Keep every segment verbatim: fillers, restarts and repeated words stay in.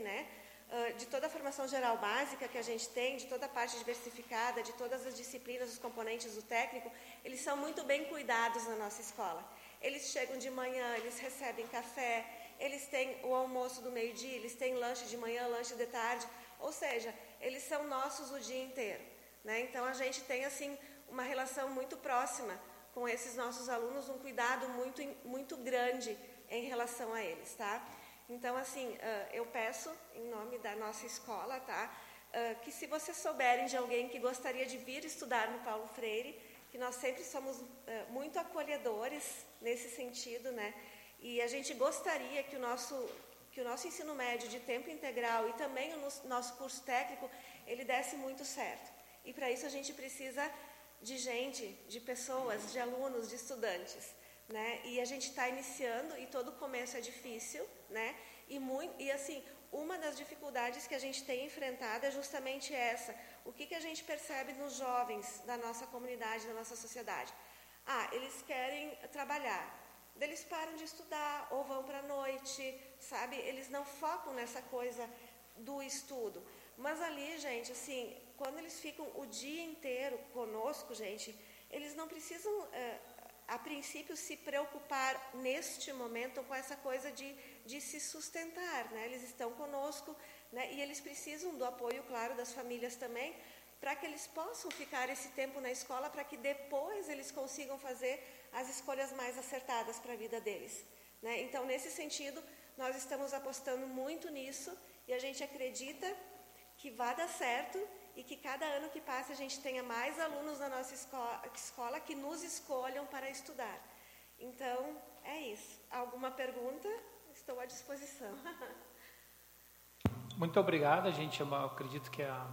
né? Uh, de toda a formação geral básica que a gente tem, de toda a parte diversificada, de todas as disciplinas, os componentes do técnico, eles são muito bem cuidados na nossa escola. Eles chegam de manhã, eles recebem café, eles têm o almoço do meio-dia, eles têm lanche de manhã, lanche de tarde, ou seja, eles são nossos o dia inteiro, né? Então a gente tem assim uma relação muito próxima com esses nossos alunos, um cuidado muito, muito grande em relação a eles, tá? Então, assim, uh, eu peço, em nome da nossa escola, tá, uh, que se vocês souberem de alguém que gostaria de vir estudar no Paulo Freire, que nós sempre somos uh, muito acolhedores nesse sentido, né, e a gente gostaria que o nosso, que o nosso ensino médio de tempo integral e também o nosso, nosso curso técnico, ele desse muito certo. E para isso a gente precisa de gente, de pessoas, de alunos, de estudantes. Né? E a gente está iniciando e todo começo é difícil, né? E, muito, e assim, uma das dificuldades que a gente tem enfrentado é justamente essa. O que, que a gente percebe nos jovens da nossa comunidade, da nossa sociedade? Ah, eles querem trabalhar, eles param de estudar ou vão para a noite, sabe? Eles não focam nessa coisa do estudo. Mas ali, gente, assim, quando eles ficam o dia inteiro conosco, gente, eles não precisam... Uh, a princípio, se preocupar neste momento com essa coisa de, de se sustentar, né? Eles estão conosco, né? E eles precisam do apoio, claro, das famílias também, para que eles possam ficar esse tempo na escola, para que depois eles consigam fazer as escolhas mais acertadas para a vida deles, né? Então, nesse sentido, nós estamos apostando muito nisso e a gente acredita que vai dar certo e que cada ano que passa a gente tenha mais alunos na nossa escola, escola que nos escolham para estudar. Então, é isso. Alguma pergunta? Estou à disposição. Muito obrigado, gente. Eu acredito que a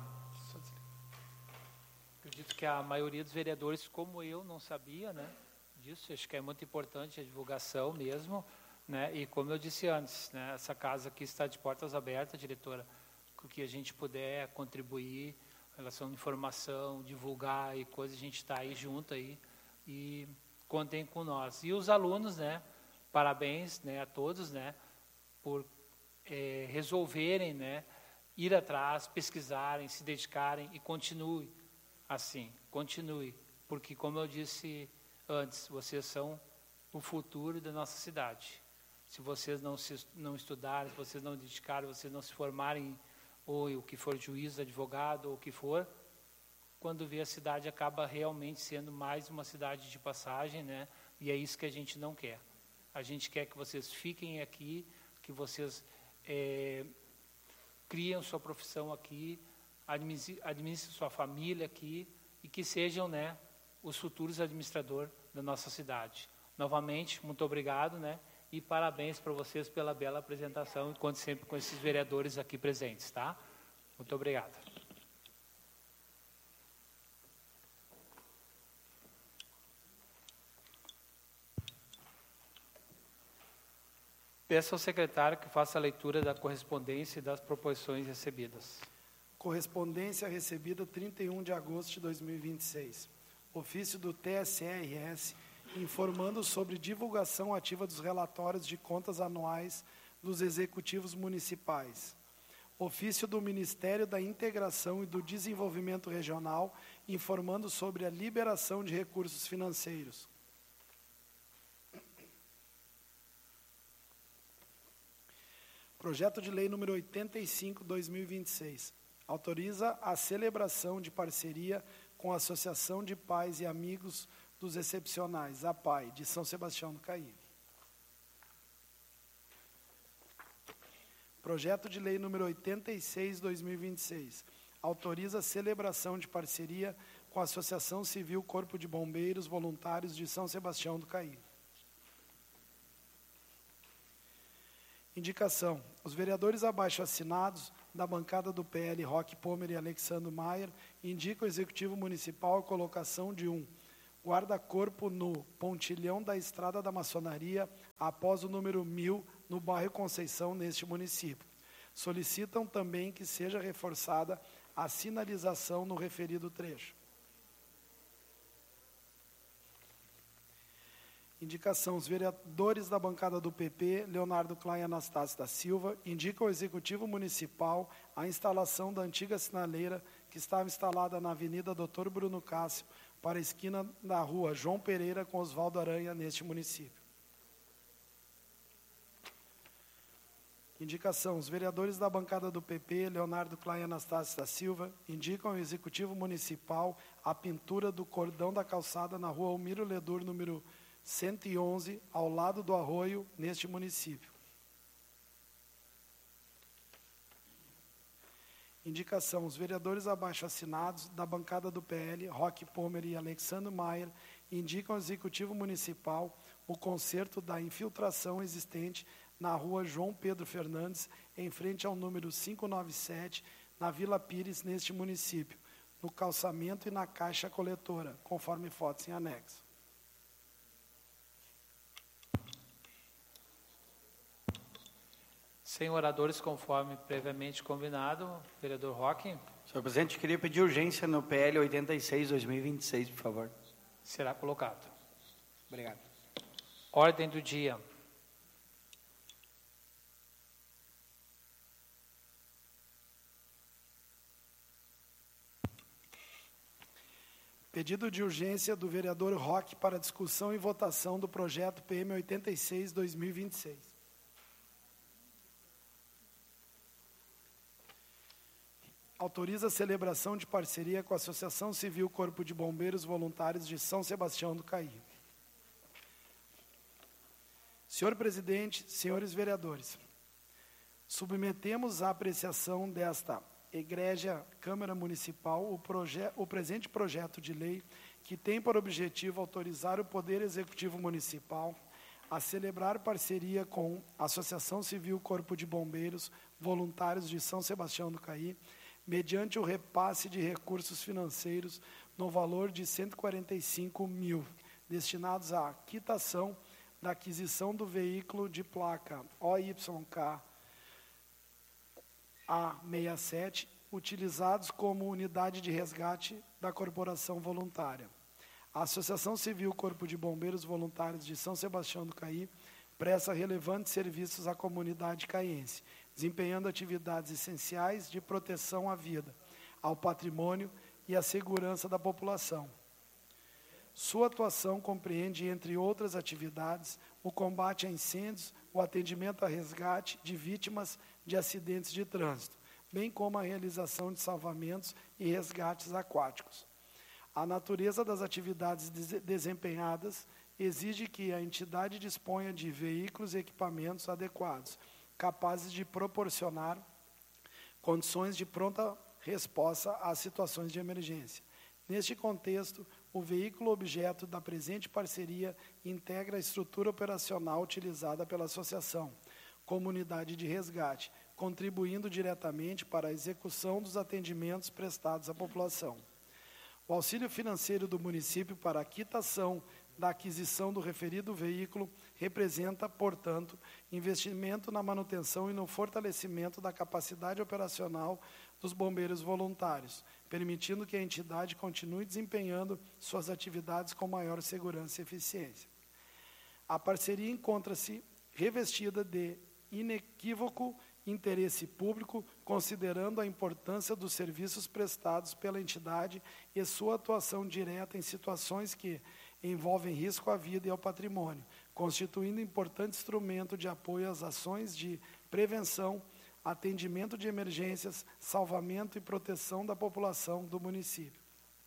acredito que a maioria dos vereadores, como eu, não sabia, né, disso. Acho que é muito importante a divulgação mesmo, né? E como eu disse antes, né, essa casa aqui está de portas abertas, diretora, com o que a gente puder contribuir, relação de informação, divulgar e coisas, a gente está aí junto aí e contem com nós. E os alunos, né, parabéns, né, a todos, né, por é, resolverem, né, ir atrás, pesquisarem, se dedicarem e continue assim, continue, porque como eu disse antes, vocês são o futuro da nossa cidade. Se vocês não, se, não estudarem, se vocês não dedicarem, vocês não se formarem ou o que for juiz, advogado, ou o que for, quando vê a cidade acaba realmente sendo mais uma cidade de passagem, né? E é isso que a gente não quer. A gente quer que vocês fiquem aqui, que vocês é, criem sua profissão aqui, administrem, administrem sua família aqui e que sejam, né, os futuros administradores da nossa cidade. Novamente, muito obrigado, né? E parabéns para vocês pela bela apresentação e conte sempre com esses vereadores aqui presentes, tá? Muito obrigado. Peço ao secretário que faça a leitura da correspondência e das proposições recebidas. Correspondência recebida trinta e um de agosto de dois mil e vinte e seis. Ofício do T S E R S informando sobre divulgação ativa dos relatórios de contas anuais dos executivos municipais. Ofício do Ministério da Integração e do Desenvolvimento Regional informando sobre a liberação de recursos financeiros. Projeto de Lei número oitenta e cinco, dois mil e vinte e seis. Autoriza a celebração de parceria com a Associação de Pais e Amigos dos Excepcionais, a P A I, de São Sebastião do Caí. Projeto de Lei número oitenta e seis, dois mil e vinte e seis. Autoriza a celebração de parceria com a Associação Civil Corpo de Bombeiros Voluntários de São Sebastião do Caí. Indicação. Os vereadores abaixo assinados da bancada do P L, Roque Pomer e Alexandre Maier, indicam ao Executivo Municipal a colocação de um guarda-corpo no pontilhão da Estrada da Maçonaria, após o número mil, no bairro Conceição, neste município. Solicitam também que seja reforçada a sinalização no referido trecho. Indicação: os vereadores da bancada do P P, Leonardo Klein e Anastácio da Silva, indicam ao Executivo Municipal a instalação da antiga sinaleira que estava instalada na Avenida doutor Bruno Cássio, para a esquina da rua João Pereira com Oswaldo Aranha, neste município. Indicação: os vereadores da bancada do P P, Leonardo Klein e Anastácio da Silva, indicam ao Executivo Municipal a pintura do cordão da calçada na rua Almiro Ledur, número cento e onze, ao lado do arroio, neste município. Indicação: os vereadores abaixo assinados da bancada do P L, Roque Pomer e Alexandre Maier, indicam ao Executivo Municipal o conserto da infiltração existente na rua João Pedro Fernandes, em frente ao número quinhentos e noventa e sete, na Vila Pires, neste município, no calçamento e na caixa coletora, conforme fotos em anexo. Sem oradores, conforme previamente combinado, vereador Roque. Senhor presidente, queria pedir urgência no P L oitenta e seis, dois mil e vinte e seis, por favor. Será colocado. Obrigado. Ordem do dia. Pedido de urgência do vereador Roque para discussão e votação do projeto P M oitenta e seis, dois mil e vinte e seis. Autoriza a celebração de parceria com a Associação Civil Corpo de Bombeiros Voluntários de São Sebastião do Caí. Senhor presidente, senhores vereadores, submetemos à apreciação desta egrégia Câmara Municipal o, proje- o presente projeto de lei que tem por objetivo autorizar o Poder Executivo Municipal a celebrar parceria com a Associação Civil Corpo de Bombeiros Voluntários de São Sebastião do Caí, mediante o repasse de recursos financeiros no valor de cento e quarenta e cinco mil, destinados à quitação da aquisição do veículo de placa O Y K A sessenta e sete, utilizados como unidade de resgate da Corporação Voluntária. A Associação Civil Corpo de Bombeiros Voluntários de São Sebastião do Caí presta relevantes serviços à comunidade caiense, desempenhando atividades essenciais de proteção à vida, ao patrimônio e à segurança da população. Sua atuação compreende, entre outras atividades, o combate a incêndios, o atendimento a resgate de vítimas de acidentes de trânsito, bem como a realização de salvamentos e resgates aquáticos. A natureza das atividades desempenhadas exige que a entidade disponha de veículos e equipamentos adequados, capazes de proporcionar condições de pronta resposta às situações de emergência. Neste contexto, o veículo objeto da presente parceria integra a estrutura operacional utilizada pela associação, como unidade de resgate, contribuindo diretamente para a execução dos atendimentos prestados à população. O auxílio financeiro do município para a quitação da aquisição do referido veículo representa, portanto, investimento na manutenção e no fortalecimento da capacidade operacional dos bombeiros voluntários, permitindo que a entidade continue desempenhando suas atividades com maior segurança e eficiência. A parceria encontra-se revestida de inequívoco interesse público, considerando a importância dos serviços prestados pela entidade e sua atuação direta em situações que envolvem risco à vida e ao patrimônio, constituindo importante instrumento de apoio às ações de prevenção, atendimento de emergências, salvamento e proteção da população do município.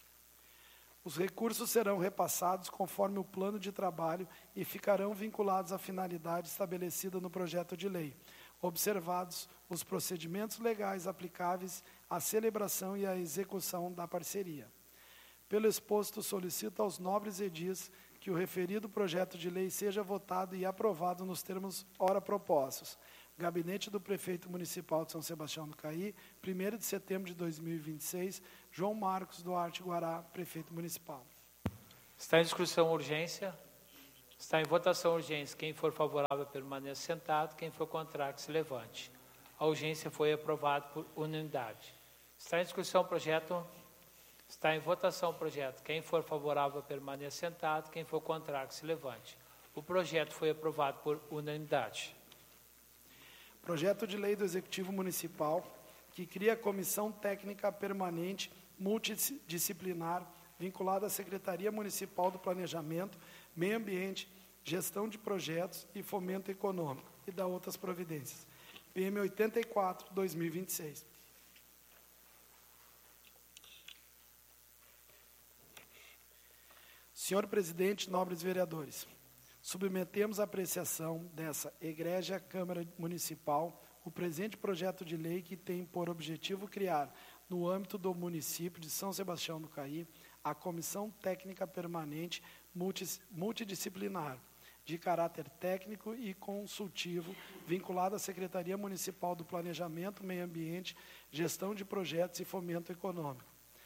Os recursos serão repassados conforme o plano de trabalho e ficarão vinculados à finalidade estabelecida no projeto de lei, observados os procedimentos legais aplicáveis à celebração e à execução da parceria. Pelo exposto, solicito aos nobres edis que o referido projeto de lei seja votado e aprovado nos termos ora propostos. Gabinete do Prefeito Municipal de São Sebastião do Caí, primeiro de setembro de dois mil e vinte e seis, João Marcos Duarte Guará, Prefeito Municipal. Está em discussão urgência. Está em votação urgência. Quem for favorável permaneça sentado. Quem for contrário, que se levante. A urgência foi aprovada por unanimidade. Está em discussão o projeto. Está em votação o projeto. Quem for favorável permaneça sentado. Quem for contrário, que se levante. O projeto foi aprovado por unanimidade. Projeto de lei do Executivo Municipal que cria a Comissão Técnica Permanente Multidisciplinar vinculada à Secretaria Municipal do Planejamento, Meio Ambiente, Gestão de Projetos e Fomento Econômico e da outras providências. P M oitenta e quatro, dois mil e vinte e seis. Senhor Presidente, nobres vereadores, submetemos à apreciação dessa egrégia Câmara Municipal o presente projeto de lei que tem por objetivo criar, no âmbito do município de São Sebastião do Caí, a Comissão Técnica Permanente Multidisciplinar, de caráter técnico e consultivo, vinculada à Secretaria Municipal do Planejamento, Meio Ambiente, Gestão de Projetos e Fomento Econômico.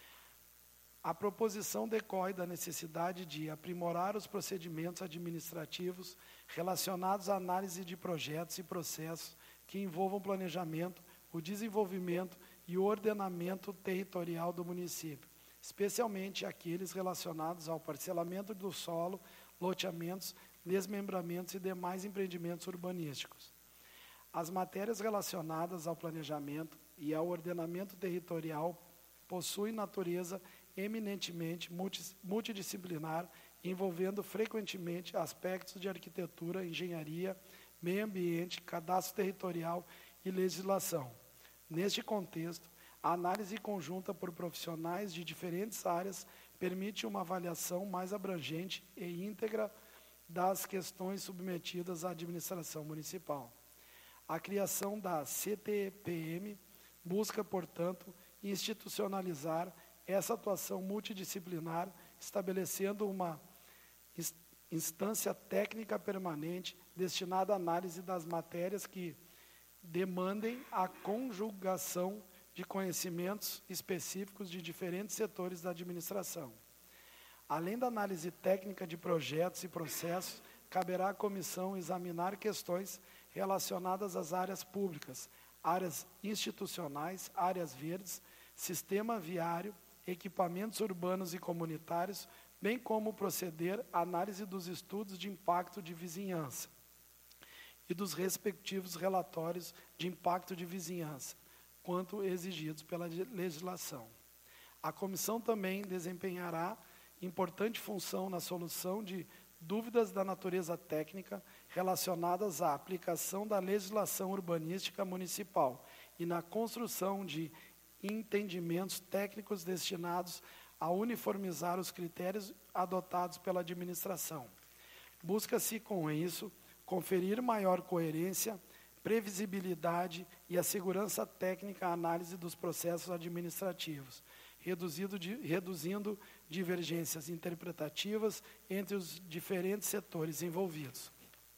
A proposição decorre da necessidade de aprimorar os procedimentos administrativos relacionados à análise de projetos e processos que envolvam planejamento, o desenvolvimento e o ordenamento territorial do município, especialmente aqueles relacionados ao parcelamento do solo, loteamentos, desmembramentos e demais empreendimentos urbanísticos. As matérias relacionadas ao planejamento e ao ordenamento territorial possuem natureza eminentemente multidisciplinar, envolvendo frequentemente aspectos de arquitetura, engenharia, meio ambiente, cadastro territorial e legislação. Neste contexto, a análise conjunta por profissionais de diferentes áreas permite uma avaliação mais abrangente e íntegra das questões submetidas à administração municipal. A criação da C T P M busca, portanto, institucionalizar essa atuação multidisciplinar, estabelecendo uma instância técnica permanente destinada à análise das matérias que demandem a conjugação de conhecimentos específicos de diferentes setores da administração. Além da análise técnica de projetos e processos, caberá à comissão examinar questões relacionadas às áreas públicas, áreas institucionais, áreas verdes, sistema viário, equipamentos urbanos e comunitários, bem como proceder à análise dos estudos de impacto de vizinhança e dos respectivos relatórios de impacto de vizinhança, quanto exigidos pela legislação. A comissão também desempenhará importante função na solução de dúvidas da natureza técnica relacionadas à aplicação da legislação urbanística municipal e na construção de entendimentos técnicos destinados a uniformizar os critérios adotados pela administração. Busca-se, com isso, conferir maior coerência, previsibilidade e a segurança técnica à análise dos processos administrativos, reduzindo, reduzindo divergências interpretativas entre os diferentes setores envolvidos.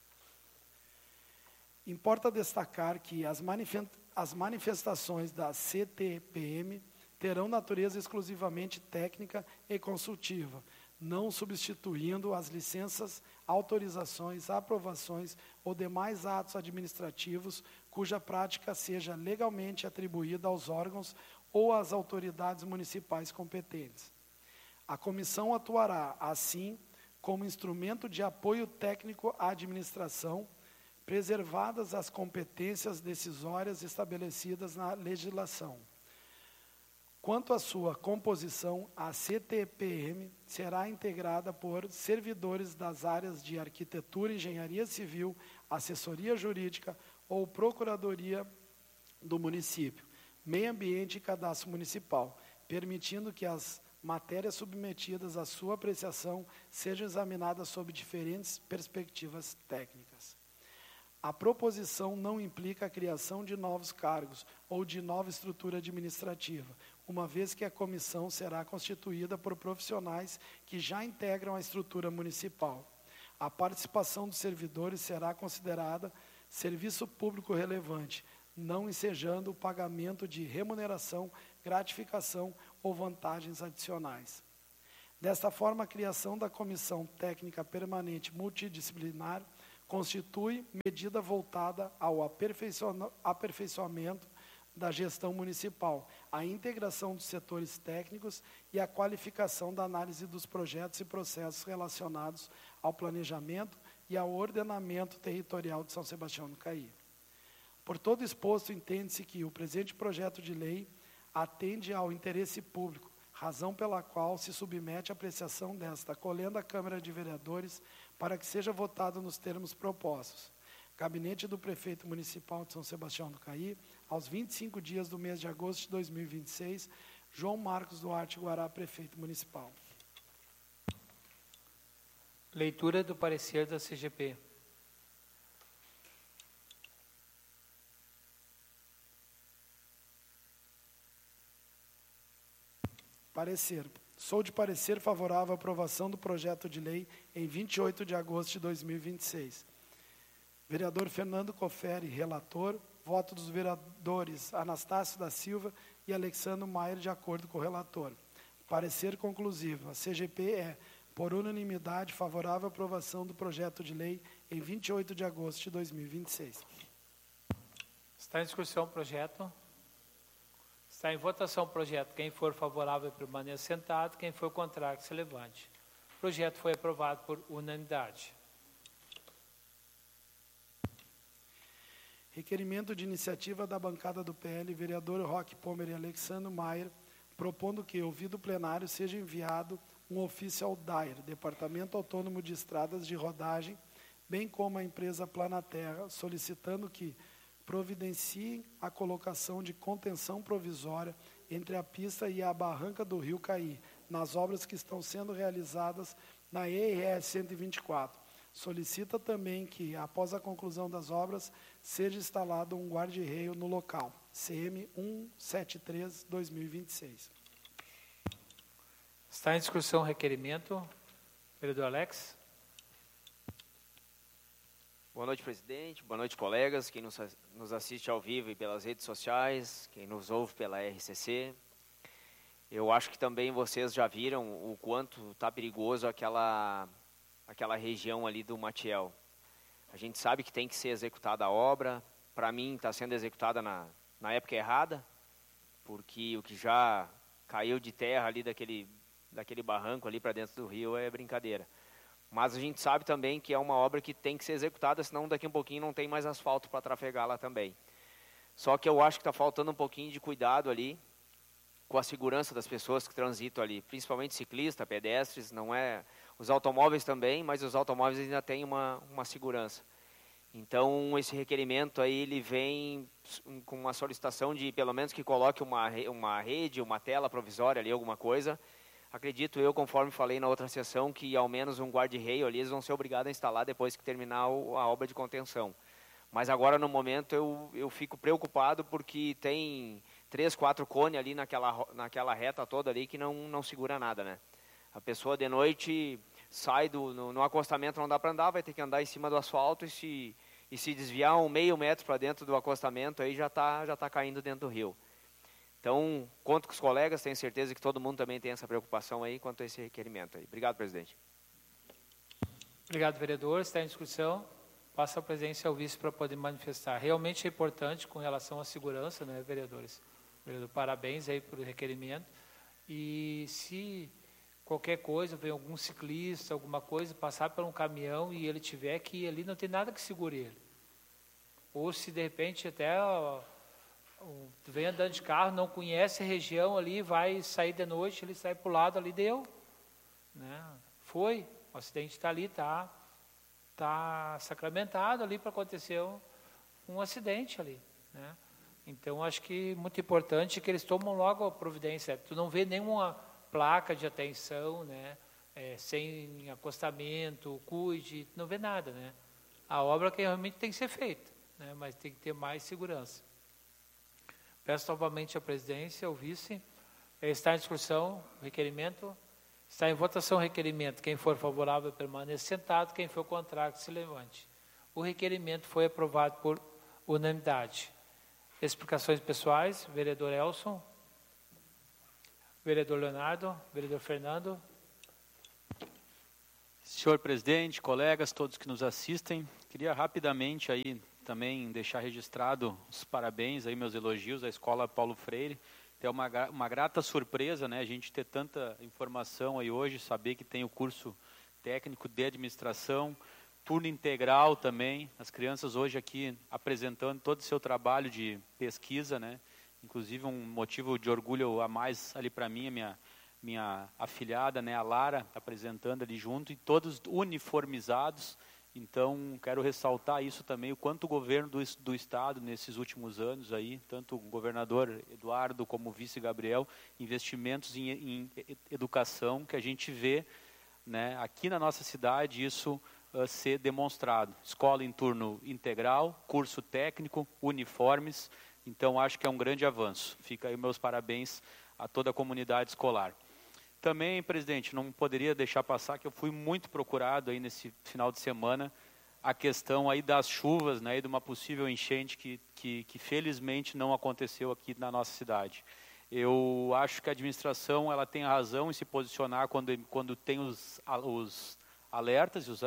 Importa destacar que as, as manifestações da C T P M terão natureza exclusivamente técnica e consultiva, não substituindo as licenças, autorizações, aprovações ou demais atos administrativos cuja prática seja legalmente atribuída aos órgãos ou às autoridades municipais competentes. A comissão atuará, assim, como instrumento de apoio técnico à administração, preservadas as competências decisórias estabelecidas na legislação. Quanto à sua composição, a C T P M será integrada por servidores das áreas de arquitetura, engenharia civil, assessoria jurídica ou procuradoria do município, meio ambiente e cadastro municipal, permitindo que as matérias submetidas à sua apreciação sejam examinadas sob diferentes perspectivas técnicas. A proposição não implica a criação de novos cargos ou de nova estrutura administrativa, uma vez que a comissão será constituída por profissionais que já integram a estrutura municipal. A participação dos servidores será considerada serviço público relevante, não ensejando o pagamento de remuneração, gratificação ou vantagens adicionais. Desta forma, a criação da Comissão Técnica Permanente Multidisciplinar constitui medida voltada ao aperfeiçoamento da gestão municipal, a integração dos setores técnicos e a qualificação da análise dos projetos e processos relacionados ao planejamento, e ao ordenamento territorial de São Sebastião do Caí. Por todo exposto, entende-se que o presente projeto de lei atende ao interesse público, razão pela qual se submete à apreciação desta, acolhendo a Câmara de Vereadores para que seja votado nos termos propostos. Gabinete do Prefeito Municipal de São Sebastião do Caí, aos vinte e cinco dias do mês de agosto de dois mil e vinte e seis, João Marcos Duarte Guará, Prefeito Municipal. Leitura do parecer da C G P. Parecer. Sou de parecer favorável à aprovação do projeto de lei em vinte e oito de agosto de dois mil e vinte e seis. Vereador Fernando Coferi, relator. Voto dos vereadores Anastácio da Silva e Alexandre Maier, de acordo com o relator. Parecer conclusivo. A C G P é, por unanimidade, favorável à aprovação do projeto de lei em vinte e oito de agosto de dois mil e vinte e seis. Está em discussão o projeto. Está em votação o projeto. Quem for favorável, permaneça sentado. Quem for contrário, que se levante. O projeto foi aprovado por unanimidade. Requerimento de iniciativa da bancada do P L, vereador Roque Pomer e Alexandre Maier, propondo que, ouvido o plenário, seja enviado um ofício ao D A I R, Departamento Autônomo de Estradas de Rodagem, bem como a empresa Planaterra, solicitando que providenciem a colocação de contenção provisória entre a pista e a barranca do Rio Caí, nas obras que estão sendo realizadas na E R S cento e vinte e quatro. Solicita também que, após a conclusão das obras, seja instalado um guarda-reio no local. C M cento e setenta e três, dois mil e vinte e seis. Está em discussão o requerimento. Vereador Alex. Boa noite, presidente. Boa noite, colegas. Quem nos, nos assiste ao vivo e pelas redes sociais, quem nos ouve pela R C C. Eu acho que também vocês já viram o quanto está perigoso aquela... aquela região ali do Matiel. A gente sabe que tem que ser executada a obra. Para mim, está sendo executada na, na época errada, porque o que já caiu de terra ali daquele, daquele barranco ali para dentro do rio é brincadeira. Mas a gente sabe também que é uma obra que tem que ser executada, senão daqui a um pouquinho não tem mais asfalto para trafegar lá também. Só que eu acho que está faltando um pouquinho de cuidado ali com a segurança das pessoas que transitam ali, principalmente ciclistas, pedestres, não é... Os automóveis também, mas os automóveis ainda têm uma, uma segurança. Então, esse requerimento aí, ele vem com uma solicitação de, pelo menos, que coloque uma, uma rede, uma tela provisória ali, alguma coisa. Acredito eu, conforme falei na outra sessão, que ao menos um guarda-reio ali, eles vão ser obrigados a instalar depois que terminar o, a obra de contenção. Mas agora, no momento, eu, eu fico preocupado porque tem três, quatro cones ali naquela, naquela reta toda ali que não, não segura nada, né? A pessoa de noite sai do, no, no acostamento, não dá para andar, vai ter que andar em cima do asfalto e se, e se desviar um meio metro para dentro do acostamento, aí já está já tá caindo dentro do rio. Então, conto com os colegas, tenho certeza que todo mundo também tem essa preocupação aí quanto a esse requerimento aí. Obrigado, presidente. Obrigado, vereador. Está em discussão. Passa a presidência ao vice para poder manifestar. Realmente é importante com relação à segurança, né, vereadores? Vereador, parabéns aí pelo requerimento. E se... qualquer coisa, vem algum ciclista, alguma coisa, passar por um caminhão e ele tiver que ir ali, não tem nada que segure ele. Ou se de repente até ó, ó, vem andando de carro, não conhece a região ali, vai sair de noite, ele sai para o lado ali, deu. Né? Foi, o acidente está ali, está tá sacramentado ali para acontecer um, um acidente ali. Né? Então, acho que muito importante que eles tomam logo a providência. Tu não vê nenhuma placa de atenção, né, é, sem acostamento, cuide, não vê nada, né? A obra que realmente tem que ser feita, né, mas tem que ter mais segurança. Peço novamente à presidência, ao vice, está em discussão o requerimento, está em votação o requerimento. Quem for favorável permaneça sentado, quem for contrário se levante. O requerimento foi aprovado por unanimidade. Explicações pessoais, vereador Elson. Vereador Leonardo, vereador Fernando. Senhor presidente, colegas, todos que nos assistem, queria rapidamente aí também deixar registrado os parabéns, aí meus elogios à Escola Paulo Freire. É uma, uma grata surpresa, né, a gente ter tanta informação aí hoje, saber que tem o curso técnico de administração, turno integral também, as crianças hoje aqui apresentando todo o seu trabalho de pesquisa, né? Inclusive um motivo de orgulho a mais ali para mim, a minha, minha afilhada, né, a Lara, apresentando ali junto, e todos uniformizados. Então, quero ressaltar isso também, o quanto o governo do, do Estado, nesses últimos anos, aí, tanto o governador Eduardo como o vice Gabriel, investimentos em, em educação, que a gente vê, né, aqui na nossa cidade isso uh, ser demonstrado. Escola em turno integral, curso técnico, uniformes. Então, acho que é um grande avanço. Fica aí meus parabéns a toda a comunidade escolar. Também, presidente, não poderia deixar passar que eu fui muito procurado aí nesse final de semana a questão aí das chuvas, né, e de uma possível enchente que, que, que felizmente não aconteceu aqui na nossa cidade. Eu acho que a administração ela tem razão em se posicionar quando, quando tem os, os alertas, e os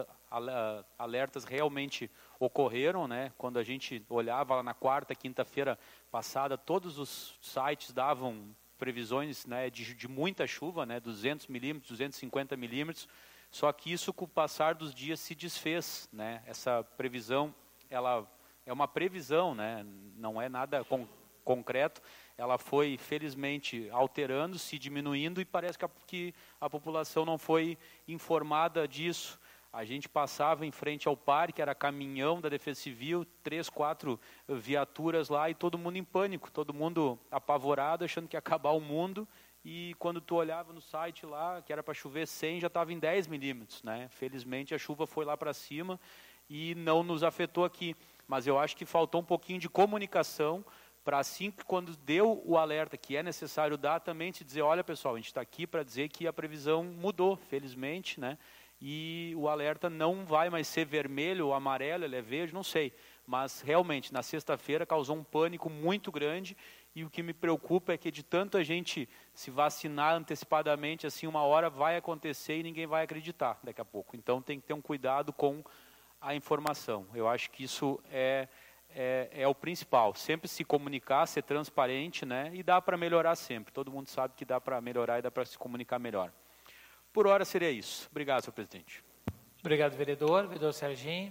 alertas realmente ocorreram, né? Quando a gente olhava lá na quarta, quinta-feira passada, todos os sites davam previsões, né, de, de muita chuva, né, duzentos milímetros, duzentos e cinquenta milímetros, só que isso com o passar dos dias se desfez, né? Essa previsão, ela é uma previsão, né? Não é nada com, concreto, ela foi felizmente alterando, se diminuindo, e parece que a, que a população não foi informada disso. A gente passava em frente ao parque, era caminhão da Defesa Civil, três, quatro viaturas lá e todo mundo em pânico, todo mundo apavorado, achando que ia acabar o mundo. E quando tu olhava no site lá, que era para chover cem, já estava em dez milímetros, né? Felizmente a chuva foi lá para cima e não nos afetou aqui. Mas eu acho que faltou um pouquinho de comunicação para assim que quando deu o alerta que é necessário dar, também se dizer, olha pessoal, a gente está aqui para dizer que a previsão mudou, felizmente, né? E o alerta não vai mais ser vermelho ou amarelo, ele é verde, não sei. Mas realmente, na sexta-feira causou um pânico muito grande, e o que me preocupa é que de tanto a gente se vacinar antecipadamente, assim, uma hora vai acontecer e ninguém vai acreditar daqui a pouco. Então tem que ter um cuidado com a informação. Eu acho que isso é, é, é o principal. Sempre se comunicar, ser transparente, né? E dá para melhorar sempre. Todo mundo sabe que dá para melhorar e dá para se comunicar melhor. Por hora seria isso. Obrigado, senhor presidente. Obrigado, vereador. Vereador Serginho.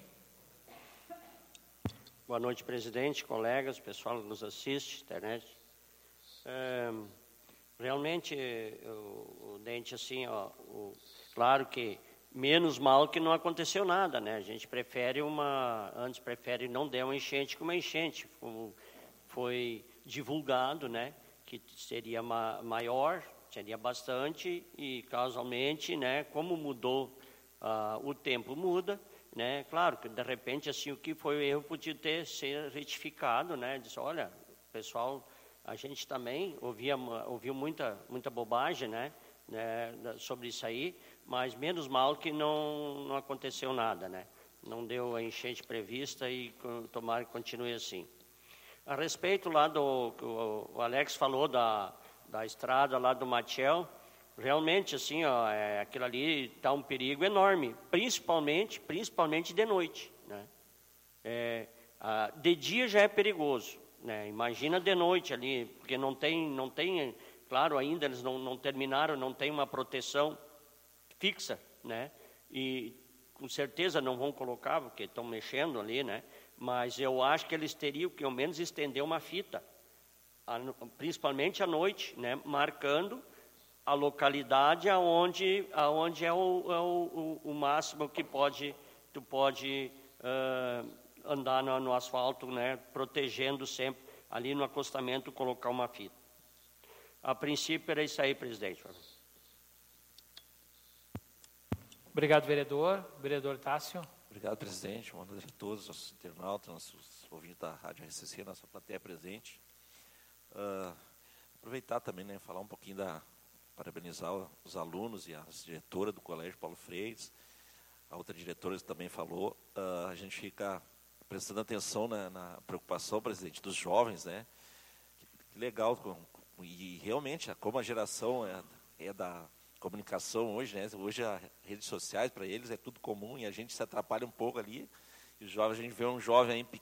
Boa noite, presidente, colegas, pessoal que nos assiste, internet. É, realmente, o, o Dente, assim, ó, o, claro que menos mal que não aconteceu nada, né? A gente prefere uma, antes prefere não der uma enchente que uma enchente. Como foi divulgado, né, que seria ma, maior, seria bastante, e causalmente, né, como mudou, uh, o tempo muda, né, claro que de repente assim o que foi o erro podia ter ser retificado, né, diz, olha, pessoal, a gente também ouvia, ouviu muita, muita bobagem, né, né, sobre isso aí, mas menos mal que não, não aconteceu nada, né, não deu a enchente prevista e tomara que continue assim. A respeito lá do, o, o Alex falou da da estrada lá do Matiel, realmente assim, ó, é, aquilo ali está um perigo enorme, principalmente, principalmente de noite, né? É, a, de dia já é perigoso, né? Imagina de noite ali, porque não tem, não tem, claro, ainda eles não, não terminaram, não tem uma proteção fixa, né? E com certeza não vão colocar, porque estão mexendo ali, né? Mas eu acho que eles teriam que ao menos estender uma fita, principalmente à noite, né, marcando a localidade aonde, aonde é, o, é o, o, o máximo que pode, tu pode uh, andar no, no asfalto, né, protegendo sempre, ali no acostamento, colocar uma fita. A princípio era isso aí, presidente. Obrigado, vereador. Vereador Tássio. Obrigado, presidente. Boa noite a todos, nossos internautas, nossos ouvintes da Rádio R C C, nossa plateia presente. Uh, aproveitar também, né, falar um pouquinho da, parabenizar os alunos e a diretora do Colégio Paulo Freire, a outra diretora também falou, uh, a gente fica prestando atenção na, na preocupação, presidente, dos jovens, né, que, que legal, com, e realmente, como a geração é, é da comunicação hoje, né, hoje as redes sociais para eles é tudo comum e a gente se atrapalha um pouco ali, e os jovens, a gente vê um jovem aí